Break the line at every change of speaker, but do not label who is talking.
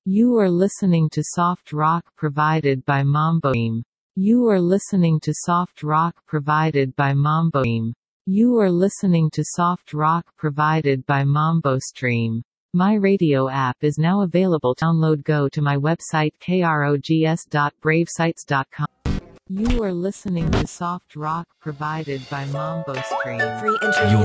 You are listening to soft rock provided by Mambo Stream. You are listening to soft rock provided by Mambo Stream. You are listening to soft rock provided by Mambo Stream. My radio app is now available. Download. Go to my website krogs.bravesites.com. You are listening to soft rock provided by Mambo Stream.
Free interview.